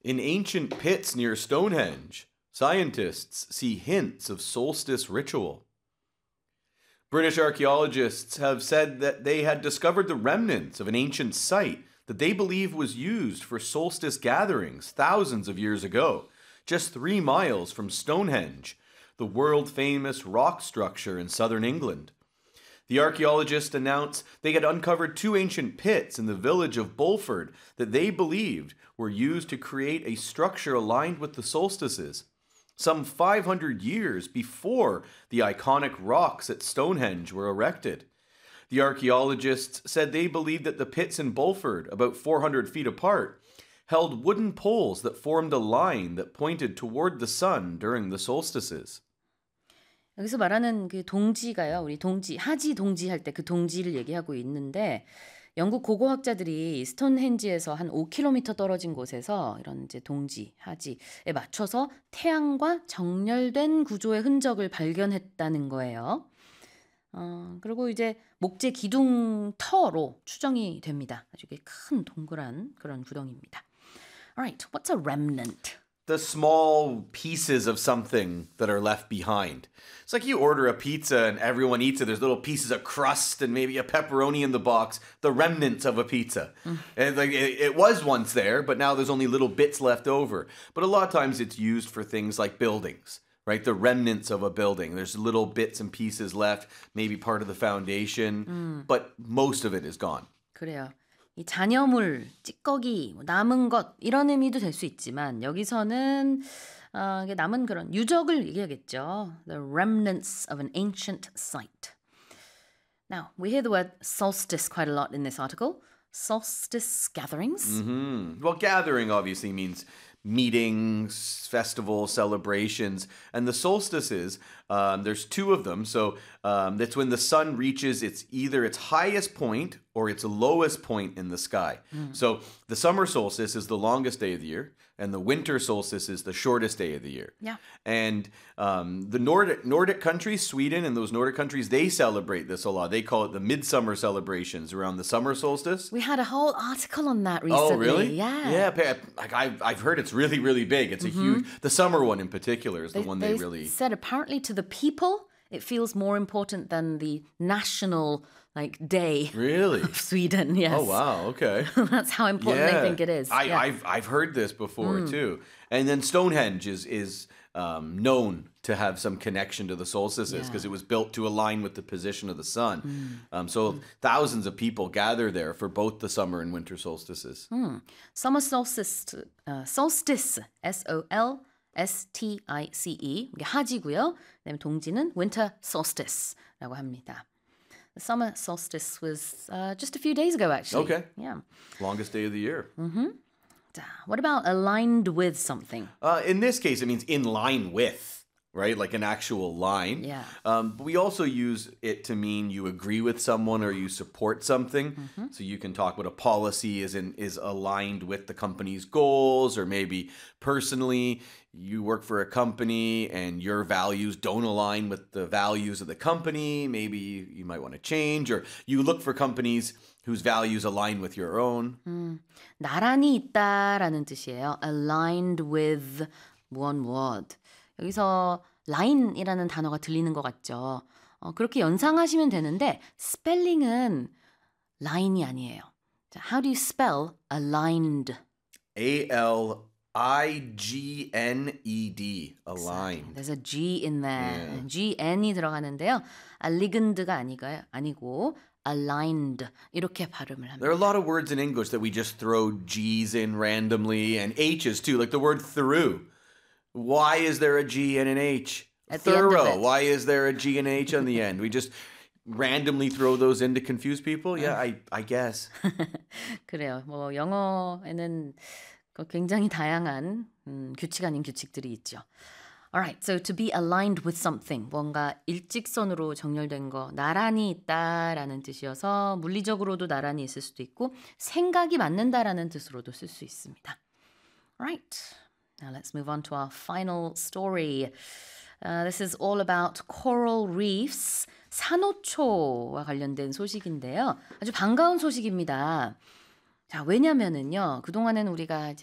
In ancient pits near Stonehenge, scientists see hints of solstice ritual. British archaeologists have said that they had discovered the remnants of an ancient site that they believe was used for solstice gatherings thousands of years ago, just 3 miles from Stonehenge, the world-famous rock structure in southern England. The archaeologists announced they had uncovered 2 ancient pits in the village of Bulford that they believed were used to create a structure aligned with the solstices, some 500 years before the iconic rocks at Stonehenge were erected. The archaeologists said they believed that the pits in Bulford, about 400 feet apart, held wooden poles that formed a line that pointed toward the sun during the solstices. 여기서 말하는 그 동지가요. 우리 동지, 하지 동지 할 때 그 동지를 얘기하고 있는데 영국 고고학자들이 스톤헨지에서 한 5km 떨어진 곳에서 이런 이제 동지, 하지에 맞춰서 태양과 정렬된 구조의 흔적을 발견했다는 거예요. 그리고 이제 목재 기둥 터로 추정이 됩니다. 아주 큰 동그란 그런 구덩이입니다. Alright, what's a remnant? The small pieces of something that are left behind. It's like you order a pizza and everyone eats it. There's little pieces of crust and maybe a pepperoni in the box, the remnants of a pizza. And like it was once there, but now there's only little bits left over. But a lot of times it's used for things like buildings, right? The remnants of a building. There's little bits and pieces left, maybe part of the foundation, but most of it is gone. 그래요. 이 잔여물, 찌꺼기, 남은 것 이런 의미도 될 수 있지만 여기서는 남은 그런 유적을 얘기하겠죠. The remnants of an ancient site. Now, we hear the word solstice quite a lot in this article. Solstice gatherings. Well, gathering obviously means meetings, festivals, celebrations, and the solstices, there's 2 of them. So that's when the sun reaches either its highest point or its lowest point in the sky. So the summer solstice is the longest day of the year, and the winter solstice is the shortest day of the year. Yeah. And the Nordic countries, Sweden and those Nordic countries, they celebrate this a lot. They call it the midsummer celebrations around the summer solstice. We had a whole article on that recently. Oh, really? Yeah. Yeah, like I've heard it's really, really big. It's a huge, the summer one in particular is the one they really... said apparently to the people, it feels more important than the national day Really? of Sweden. Yes. Oh, wow. Okay. That's how important they think it is. I've heard this before too. And then Stonehenge is known to have some connection to the solstices because it was built to align with the position of the sun. So thousands of people gather there for both the summer and winter solstices. Summer solstice, solstice, S-O-L-S-T-I-C-E, 이게 하지고요. 그다음에 동지는 winter solstice라고 합니다. The summer solstice was just a few days ago, actually. Okay. Yeah. Longest day of the year. 자, what about aligned with something? In this case, it means in line with, right? Like an actual line. Yeah. But we also use it to mean you agree with someone or you support something. So you can talk about a policy is aligned with the company's goals, or maybe personally you work for a company and your values don't align with the values of the company. Maybe you might want to change, or you look for companies whose values align with your own. 나란히 있다라는 뜻이에요. Aligned with 무엇. 여기서 line이라는 단어가 들리는 것 같죠. 그렇게 연상하시면 되는데 스펠링은 line이 아니에요. 자, how do you spell aligned? A-L-I-G-N-E-D. Aligned. There's a G in there. Yeah. G-N이 들어가는데요. aligned가 아니고 aligned 이렇게 발음을 합니다. There are a lot of words in English that we just throw G's in randomly, and H's too, like the word through. Why is there a G and an H? At the end of Thorough. it. Why is there a G and an H on the end? We just randomly throw those in to confuse people? Yeah, I guess. 그래요. 뭐 영어에는 굉장히 다양한 규칙 아닌 규칙들이 있죠. Alright, so to be aligned with something, 뭔가 일직선으로 정렬된 거, 나란히 있다라는 뜻이어서 물리적으로도 나란히 있을 수도 있고 생각이 맞는다라는 뜻으로도 쓸 수 있습니다. Alright, now let's move on to our final story. This is all about coral reefs, 산호초와 관련된 소식인데요. 아주 반가운 소식입니다. 자, 왜냐면은요, 그동안은 우리가